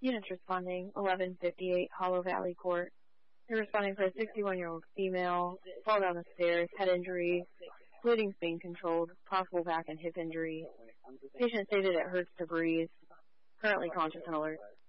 Units responding, 1158 Hollow Valley Court. They're responding for a 61-year-old female, fall down the stairs, head injury, bleeding's being controlled, possible back and hip injury. Patient stated it hurts to breathe, currently conscious and alert.